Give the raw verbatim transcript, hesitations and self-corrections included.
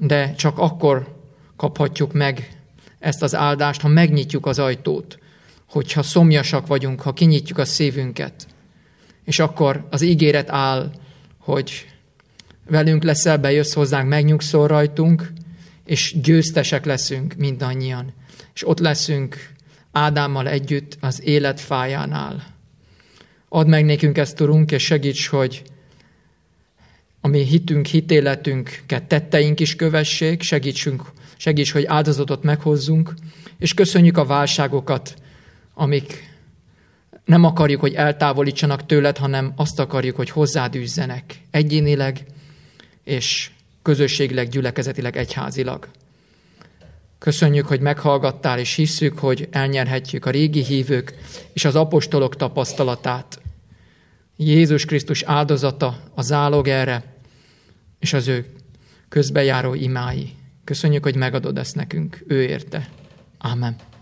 de csak akkor kaphatjuk meg ezt az áldást, ha megnyitjuk az ajtót, hogyha szomjasak vagyunk, ha kinyitjuk a szívünket. És akkor az ígéret áll, hogy velünk leszel, bejössz hozzánk, megnyugszol rajtunk, és győztesek leszünk mindannyian. És ott leszünk Ádámmal együtt az élet fájánál. Add meg nékünk ezt, Urunk, és segíts, hogy a mi hitünk, hitéletünket tetteink is kövessék, segítsünk, segíts, hogy áldozatot meghozzunk, és köszönjük a válságokat, amik nem akarjuk, hogy eltávolítsanak tőled, hanem azt akarjuk, hogy hozzád üzzenek egyénileg, és közösségileg, gyülekezetileg, egyházilag. Köszönjük, hogy meghallgattál, és hisszük, hogy elnyerhetjük a régi hívők és az apostolok tapasztalatát. Jézus Krisztus áldozata a zálog erre, és az ő közbejáró imái. Köszönjük, hogy megadod ezt nekünk, ő érte. Ámen.